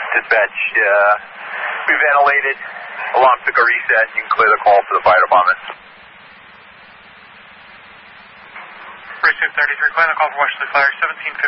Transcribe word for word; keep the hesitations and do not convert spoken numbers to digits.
Dispatch, uh, we ventilated. Alarm took a reset. You can clear the call for the fire department. Precinct thirty-three, clear the call for Westerly Fire, seventeen fifty.